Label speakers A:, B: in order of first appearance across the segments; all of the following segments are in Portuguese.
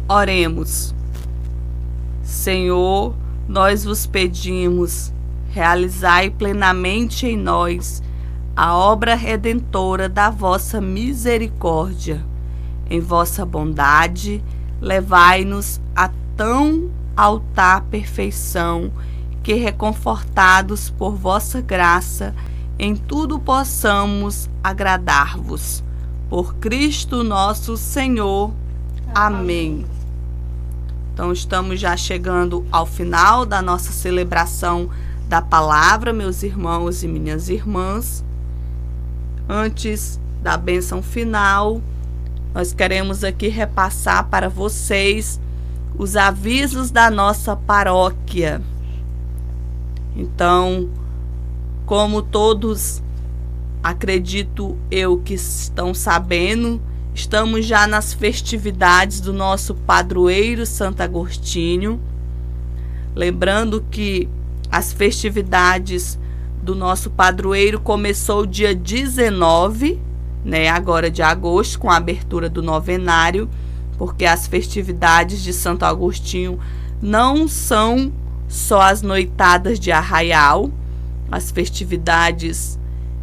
A: Oremos. Senhor, nós vos pedimos, realizai plenamente em nós a obra redentora da vossa misericórdia. Em vossa bondade, levai-nos a tão alta perfeição, que, reconfortados por vossa graça, em tudo possamos agradar-vos. Por Cristo nosso Senhor. Amém. Então, estamos já chegando ao final da nossa celebração da palavra, meus irmãos e minhas irmãs. Antes da bênção final, nós queremos aqui repassar para vocês os avisos da nossa paróquia. Então, como todos, acredito eu que estão sabendo, estamos já nas festividades do nosso padroeiro Santo Agostinho. Lembrando que as festividades do nosso padroeiro começou dia 19, agora de agosto, com a abertura do novenário, porque as festividades de Santo Agostinho não são só as noitadas de arraial. As festividades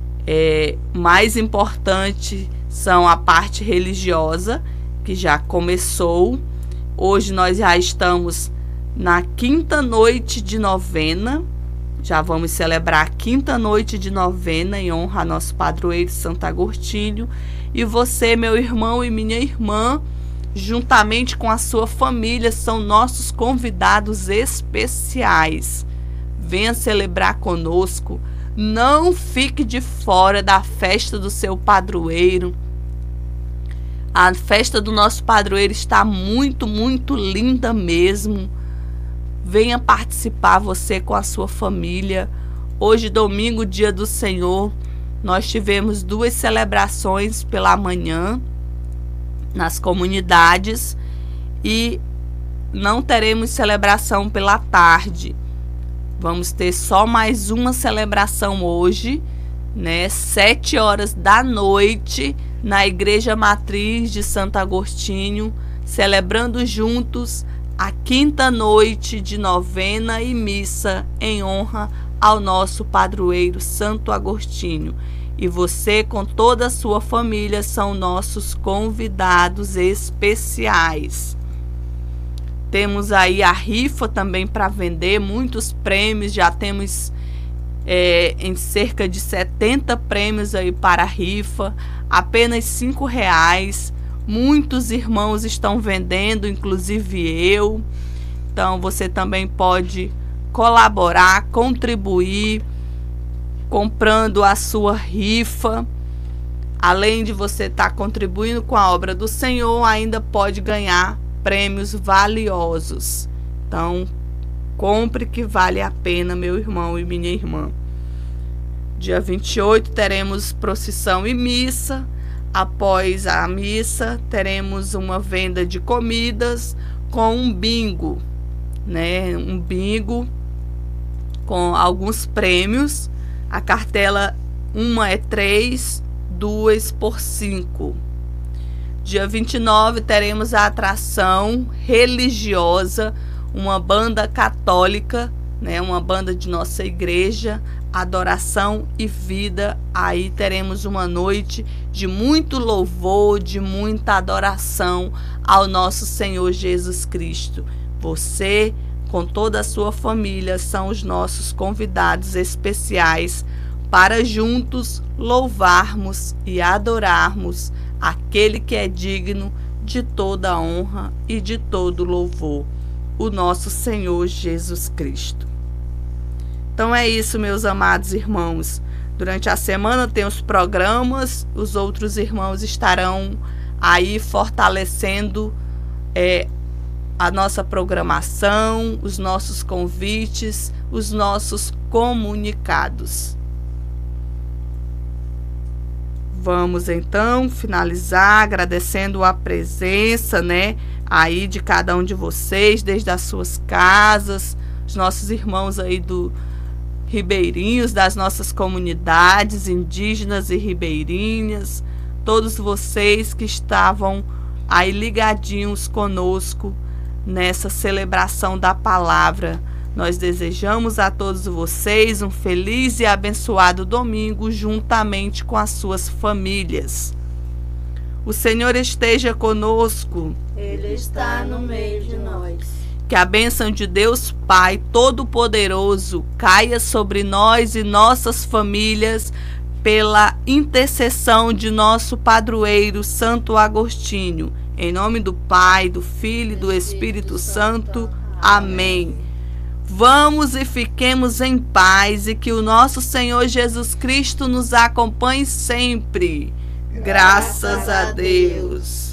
A: mais importantes são a parte religiosa, que já começou. Hoje nós já estamos na quinta noite de novena. Já vamos celebrar a quinta noite de novena em honra a nosso padroeiro Santo Agostinho. E você, meu irmão e minha irmã, juntamente com a sua família, são nossos convidados especiais. Venha celebrar conosco. Não fique de fora da festa do seu padroeiro. A festa do nosso padroeiro está muito, muito linda mesmo. Venha participar, você com a sua família. Hoje, domingo, dia do Senhor, nós tivemos 2 celebrações pela manhã nas comunidades e não teremos celebração pela tarde. Vamos ter só mais uma celebração hoje, 7 horas da noite, na Igreja Matriz de Santo Agostinho, celebrando juntos a quinta noite de novena e missa em honra ao nosso padroeiro Santo Agostinho. E você, com toda a sua família, são nossos convidados especiais. Temos aí a rifa também para vender, muitos prêmios, já temos em cerca de 70 prêmios aí para a rifa, apenas R$5. Muitos irmãos estão vendendo, inclusive eu. Então você também pode colaborar, contribuir, comprando a sua rifa. Além de você estar contribuindo com a obra do Senhor, ainda pode ganhar prêmios valiosos. Então, compre que vale a pena, meu irmão e minha irmã. Dia 28 teremos procissão e missa. Após a missa, teremos uma venda de comidas com um bingo, Um bingo com alguns prêmios. A cartela, uma é 3, 2 por 5. Dia 29 teremos a atração religiosa, uma banda católica, uma banda de nossa igreja, Adoração e Vida. Aí teremos uma noite de muito louvor, de muita adoração ao nosso Senhor Jesus Cristo. Você, com toda a sua família, são os nossos convidados especiais para juntos louvarmos e adorarmos aquele que é digno de toda a honra e de todo louvor, o nosso Senhor Jesus Cristo. Então é isso, meus amados irmãos. Durante a semana tem os programas, os outros irmãos estarão aí fortalecendo a nossa programação, os nossos convites, os nossos comunicados. Vamos então finalizar agradecendo a presença, aí de cada um de vocês, desde as suas casas, os nossos irmãos aí ribeirinhos, das nossas comunidades indígenas e ribeirinhas, todos vocês que estavam aí ligadinhos conosco nessa celebração da palavra. Nós desejamos a todos vocês um feliz e abençoado domingo juntamente com as suas famílias. O Senhor esteja conosco.
B: Ele está no meio de nós.
A: Que a bênção de Deus Pai Todo-Poderoso caia sobre nós e nossas famílias pela intercessão de nosso padroeiro Santo Agostinho. Em nome do Pai, do Filho e do Espírito Santo. Amém. Vamos e fiquemos em paz e que o nosso Senhor Jesus Cristo nos acompanhe sempre. Graças a Deus.